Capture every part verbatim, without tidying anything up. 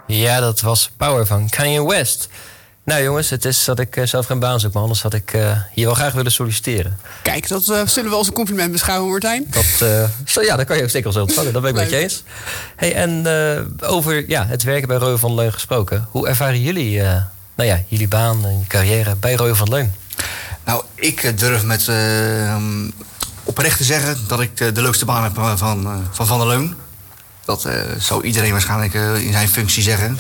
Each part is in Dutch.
Ja, dat was Power van Kanye West. Nou jongens, het is dat ik uh, zelf geen baan zoek, maar anders had ik uh, hier wel graag willen solliciteren. Kijk, dat uh, zullen we als een compliment beschouwen, Martijn. Dat, uh, zo, ja, dat kan je ook zeker wel zo ontvangen, dat ben ik met je eens. Hey, en uh, over ja, het werken bij Roy van Leun gesproken. Hoe ervaren jullie uh, nou ja, jullie baan en je carrière bij Roy van Leun? Nou, ik durf met uh, oprecht te zeggen dat ik de, de leukste baan heb van Van, van, van der Leun. Dat uh, zou iedereen waarschijnlijk uh, in zijn functie zeggen.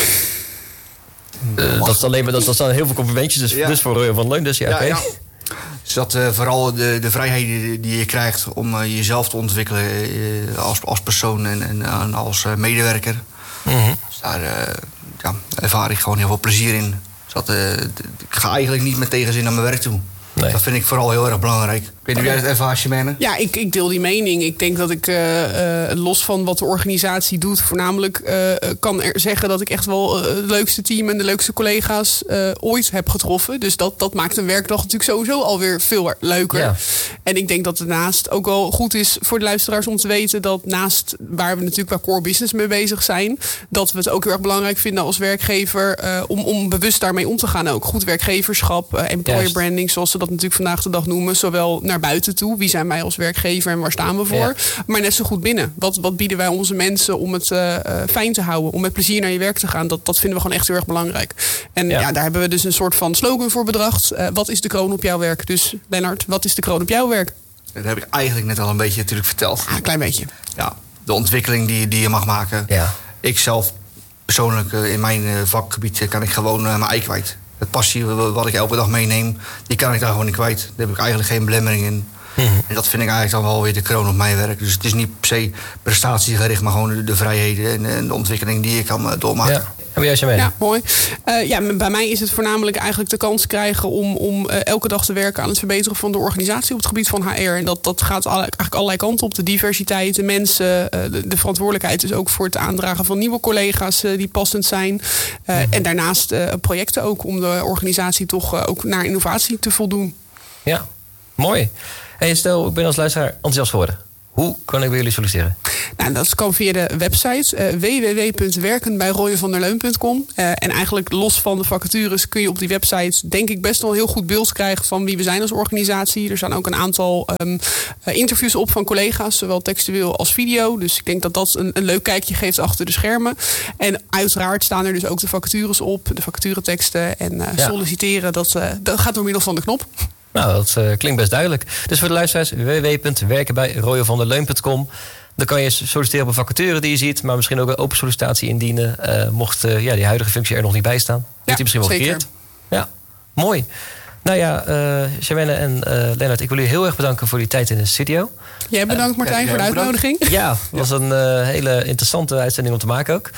Uh, dat is alleen maar dat, dat zijn heel veel complimentjes, dus, ja. dus voor Roy van Leun. Dus ja, ja, okay. ja. Dus dat uh, vooral de, de vrijheden die je krijgt om uh, jezelf te ontwikkelen uh, als, als persoon en, en, en als uh, medewerker. Mm-hmm. Dus daar uh, ja, ervaar ik gewoon heel veel plezier in. Dus dat, uh, ik ga eigenlijk niet met tegenzin naar mijn werk toe. Nee. Dat vind ik vooral heel erg belangrijk. Ik weet niet hoe jij het ervaart, Jemene? Ja, ik, ik deel die mening. Ik denk dat ik, uh, uh, los van wat de organisatie doet, voornamelijk uh, kan er zeggen dat ik echt wel uh, het leukste team en de leukste collega's uh, ooit heb getroffen. Dus dat, dat maakt een werkdag natuurlijk sowieso alweer veel leuker. Ja. En ik denk dat het naast ook wel goed is voor de luisteraars om te weten dat naast waar we natuurlijk qua core business mee bezig zijn, dat we het ook heel erg belangrijk vinden als werkgever uh, om, om bewust daarmee om te gaan ook. Goed werkgeverschap, uh, employer Juist. branding, zoals ze dat natuurlijk vandaag de dag noemen. Zowel naar buiten toe. Wie zijn wij als werkgever en waar staan we voor? Ja. Maar net zo goed binnen. Wat, wat bieden wij onze mensen om het uh, fijn te houden? Om met plezier naar je werk te gaan? Dat, dat vinden we gewoon echt heel erg belangrijk. En ja. Ja, daar hebben we dus een soort van slogan voor bedacht. Uh, wat is de kroon op jouw werk? Dus Lennart, wat is de kroon op jouw werk? Dat heb ik eigenlijk net al een beetje natuurlijk verteld. Ah, een klein beetje. Ja, de ontwikkeling die, die je mag maken. Ja. Ik zelf persoonlijk uh, in mijn uh, vakgebied uh, kan ik gewoon uh, mijn ei kwijt. Het passie wat ik elke dag meeneem, die kan ik daar gewoon niet kwijt. Daar heb ik eigenlijk geen belemmering in. Mm-hmm. En dat vind ik eigenlijk dan wel weer de kroon op mijn werk. Dus het is niet per se prestatiegericht, maar gewoon de, de vrijheden en, en de ontwikkeling die ik kan uh, doormaken. Ja. En jij mee? Ja, mooi. Uh, ja, bij mij is het voornamelijk eigenlijk de kans krijgen om, om uh, elke dag te werken aan het verbeteren van de organisatie op het gebied van H R. En dat, dat gaat alle, eigenlijk allerlei kanten op. De diversiteit, de mensen, uh, de, de verantwoordelijkheid is ook voor het aandragen van nieuwe collega's uh, die passend zijn. Uh, mm-hmm. En daarnaast uh, projecten ook om de organisatie toch uh, ook naar innovatie te voldoen. Ja, mooi. Hey, stel, ik ben als luisteraar enthousiast geworden. Hoe kan ik bij jullie solliciteren? Nou, dat kan via de website uh, w w w punt werken bij roy van der leun punt com. Uh, en eigenlijk los van de vacatures kun je op die website denk ik best wel een heel goed beeld krijgen van wie we zijn als organisatie. Er staan ook een aantal um, uh, interviews op van collega's, zowel textueel als video. Dus ik denk dat dat een, een leuk kijkje geeft achter de schermen. En uiteraard staan er dus ook de vacatures op, de vacatureteksten en uh, ja. solliciteren. Dat, uh, dat gaat door middel van de knop. Nou, dat uh, klinkt best duidelijk. Dus voor de luisteraars, w w w punt werken bij roy van der leun punt com. Dan kan je solliciteren op een vacature die je ziet, maar misschien ook een open sollicitatie indienen. Uh, mocht uh, ja, die huidige functie er nog niet bij staan. Wordt ja, die misschien wel gecreëerd. Ja, mooi. Nou ja, uh, Jemene en uh, Lennart, ik wil jullie heel erg bedanken voor die tijd in de studio. Jij bedankt, Martijn, uh, voor de uitnodiging. Bedankt. Ja, het was een uh, hele interessante uitzending om te maken ook.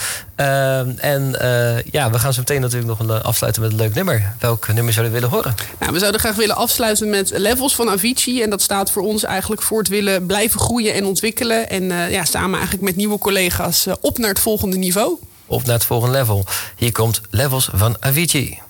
Uh, en uh, ja, we gaan zo meteen natuurlijk nog een, afsluiten met een leuk nummer. Welk nummer zouden we willen horen? Nou, we zouden graag willen afsluiten met Levels van Avicii. En dat staat voor ons eigenlijk voor het willen blijven groeien en ontwikkelen. En uh, ja, samen eigenlijk met nieuwe collega's uh, op naar het volgende niveau. Op naar het volgende level. Hier komt Levels van Avicii.